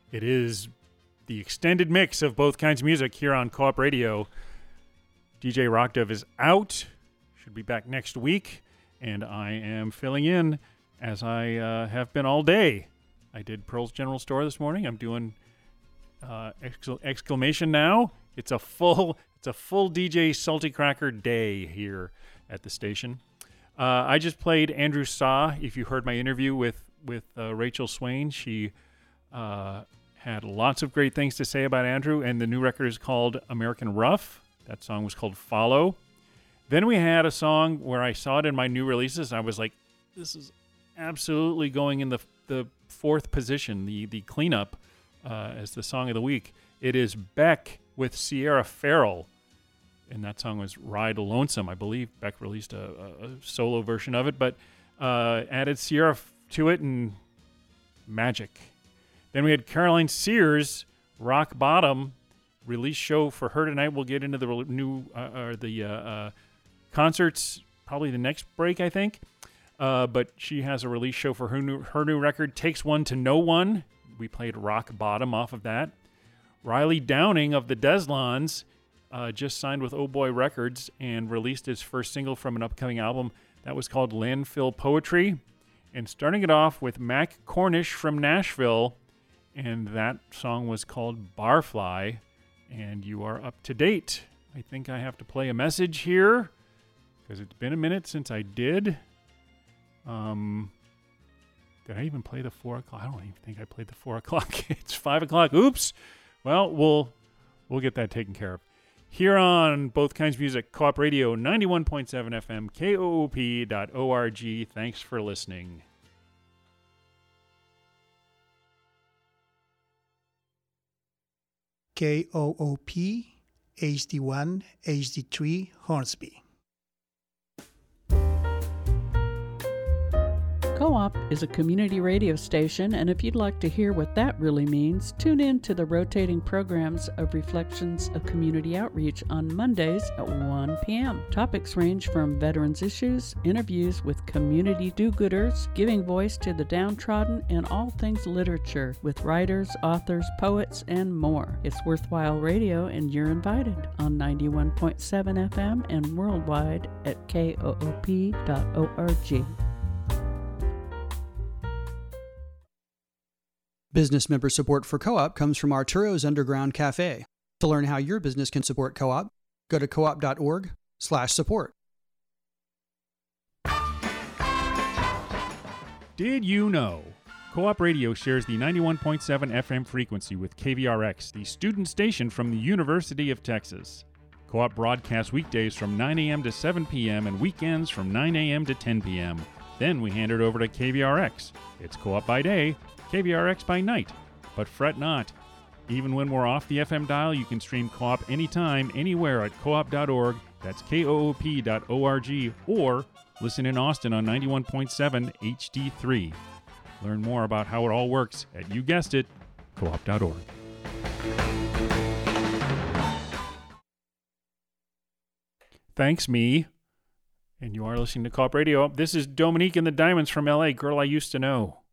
It is the extended mix of both kinds of music here on Co-op Radio. DJ Rock Dove is out. Should be back next week. And I am filling in as I have been all day. I did Pearl's General Store this morning. I'm doing exclamation now. It's a full DJ Salty Cracker day here at the station. I just played Andrew Saw. If you heard my interview with Rachel Swain, she had lots of great things to say about Andrew, and the new record is called American Rough. That song was called Follow. Then we had a song where I saw it in my new releases, and I was like, this is absolutely going in the fourth position, the cleanup, as the song of the week. It is Beck with Sierra Farrell, and that song was Ride Lonesome. I believe Beck released a solo version of it, but added Sierra to it, and magic. Then we had Caroline Sears, Rock Bottom, release show for her tonight. We'll get into the new concerts probably the next break, I think. But she has a release show for her new record, Takes One to Know One. We played Rock Bottom off of that. Riley Downing of the Deslons just signed with Oh Boy Records and released his first single from an upcoming album. That was called Landfill Poetry. And starting it off with Mac Cornish from Nashville, and that song was called Barfly. And you are up to date. I think I have to play a message here because it's been a minute since I did. Did I even play the 4 o'clock? I don't even think I played the 4 o'clock. It's 5 o'clock. Oops. Well, we'll get that taken care of. Here on Both Kinds of Music, Co-op Radio, 91.7 FM, koop.org. Thanks for listening. KOOP, HD1, HD3, Hornsby. Co-op is a community radio station, and if you'd like to hear what that really means, tune in to the rotating programs of Reflections of Community Outreach on Mondays at 1 p.m. Topics range from veterans issues, interviews with community do-gooders, giving voice to the downtrodden, and all things literature with writers, authors, poets, and more. It's worthwhile radio, and you're invited on 91.7 FM and worldwide at koop.org. Business member support for Co-op comes from Arturo's Underground Cafe. To learn how your business can support Co-op, go to coop.org/support. Did you know? Co-op Radio shares the 91.7 FM frequency with KVRX, the student station from the University of Texas. Co-op broadcasts weekdays from 9 a.m. to 7 p.m. and weekends from 9 a.m. to 10 p.m. Then we hand it over to KVRX. It's Co-op by day, KVRX by night. But fret not. Even when we're off the FM dial, you can stream Co-op anytime, anywhere at coop.org. That's koop.org. Or listen in Austin on 91.7 HD3. Learn more about how it all works at, you guessed it, coop.org. Thanks, me. And you are listening to Co-op Radio. This is Dominique and the Diamonds from LA, Girl I Used to Know.